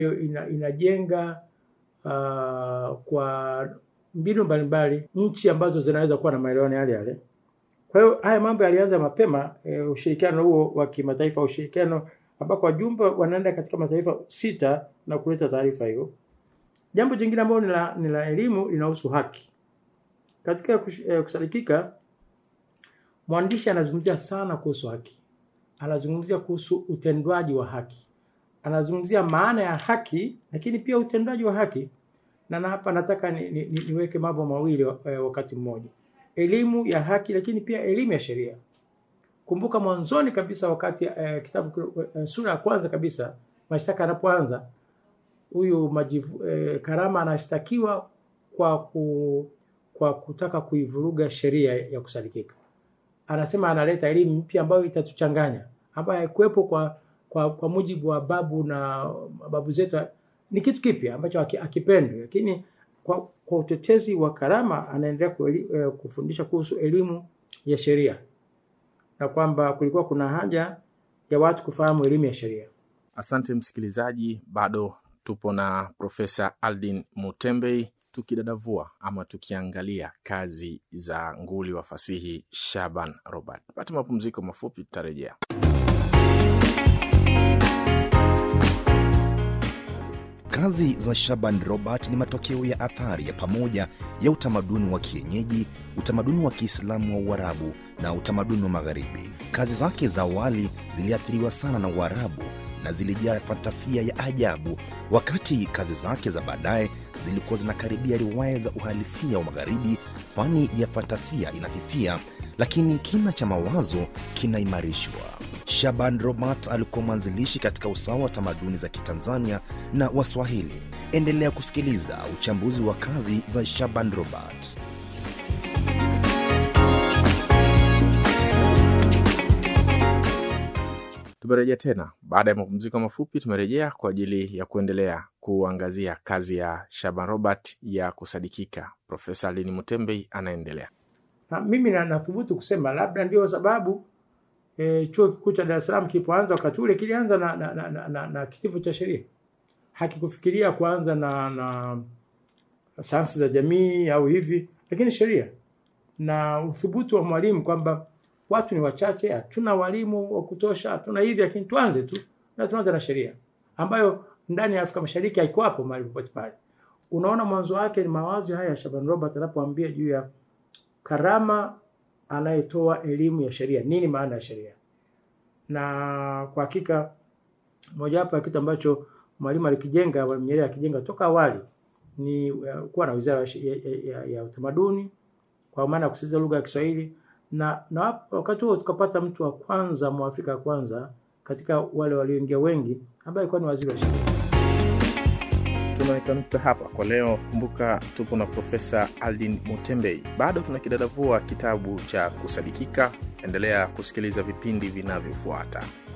inajenga kwa mbinu mbalimbali nchi ambazo zinaweza kuwa na maelewano yale yale. Kwa hiyo haya mambo yalianza mapema, ushirikiano huo wa kimataifa, ushirikiano ambako wajumbe wanaenda katika mataifa 6 na kuleta taarifa hiyo. Jambo jingine ambalo ni la elimu linahusu haki. Katika kusadikika, mwandishi anazungumzia sana kuhusu haki. Anazungumzia kuhusu utendwaji wa haki. Anazungumzia maana ya haki, lakini pia utendwaji wa haki. Na hapa nataka niweke mambo mawili wakati mmoja. Elimu ya haki, lakini pia elimu ya sheria. Kumbuka mwanzoni kabisa wakati kitabu sura ya kwanza kabisa mashtaka yanapoanza, huyu Karama anashtakiwa kwa kutaka kuivuruga sheria ya kusadikika. Anasema analeta elimu mpya ambayo itatuchanganya, ambayo haikuwepo kwa mujibu wa babu zetu. Ni kitu kipya ambacho akipendwe, lakini kwa utetezi wa Karama anaendelea kufundisha kuhusu elimu ya sheria, na kwamba kulikuwa kuna haja ya watu kufahamu elimu ya sheria. Asante msikilizaji, bado tupo na Profesa Aldin Mutembei tukidadavua ama tukiangalia kazi za nguli wa fasihi Shaban Robert. Pata mapumziko mafupi, tutarejea. Kazi za Shaban Robert ni matokeo ya athari ya pamoja ya utamaduni wa kienyeji, utamaduni wa Kiislamu wa Uarabu na utamaduni wa Magharibi. Kazi zake za awali ziliathiriwa sana na Uarabu na zilijaa fantasia ya ajabu, wakati kazi zake za baadaye zilikuwa zinakaribia riwaya za uhalisia wa Magharibi. Fani ya fantasia inafifia, lakini kina cha mawazo kinaimarishwa. Shaban Robert alikuwa mwanzilishi katika usawa wa tamaduni za Kitanzania na Waswahili. Endelea kusikiliza uchambuzi wa kazi za Shaban Robert. Tumerejea tena. Baada ya mapumziko mafupi tumerejea kwa ajili ya kuendelea kuangazia kazi ya Shaban Robert ya kusadikika. Profesa Aldin Mutembei anaendelea. Mimi nathubutu kusema labda ndio sababu chuo kikuu cha Dar es Salaam kilipoanza wakati ule kilianza na kitivo cha sheria. Hakikufikiria kuanza na sayansi za jamii au hivi, lakini sheria. Na uthubutu wa mwalimu kwamba watu ni wachache, hatuna walimu wa kutosha, hatuna hivi, lakini tuanze tu na tuanze na sheria ambayo ndani ya Afrika Mashariki haiko hapo mahali popote pale. Unaona mwanzo wake ni mawazo haya ya Shaban Robert anapoambia juu ya Karama anayetoa elimu ya sheria. Nini maana ya sheria? Na kwa hakika moja hapo ya kitu ambacho mwalimu alikijenga, Mwalimu Nyerere akijenga toka awali ni kuwa na wizara ya utamaduni, kwa maana kusisitiza lugha ya Kiswahili, na wakati huo tukapata mtu wa kwanza Mwafrika kwanza katika wale walioingia wengi ambaye alikuwa ni waziri wa sheria. Tunaweka nukta hapa kwa leo. Kumbuka tupo na Profesa Aldin Mutembei. Bado tunakidadavua kitabu cha kusadikika. Endelea kusikiliza vipindi vinavyofuata.